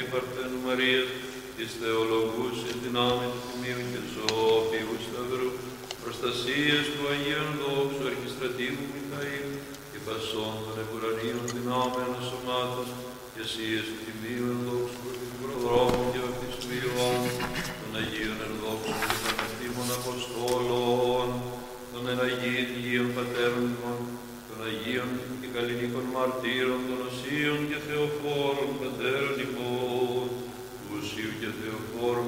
Παρθένου Μαρίας, εις θεολογούς εν δυνάμει του Τιμίου και Σοφίου Σταυρού, προστασίες του Αγίων Δόξου Αρχιστρατήγου Μιχαήλ, και πασών των επουρανίων δυνάμεων σωμάτων, και εσείς του Τιμίου εν δόξου προδρόμου και βαπτιστού Ιωάννου, των Αγίων εν δόξου και πανεπιστήμων Αποστόλων, των εν Αγίων Πατέρων ημών, των Αγίων και καλλινικών μαρτύρων, των Οσίων και Θεοφόρων Πατέρων ημών, του Οσίου και Θεοφόρου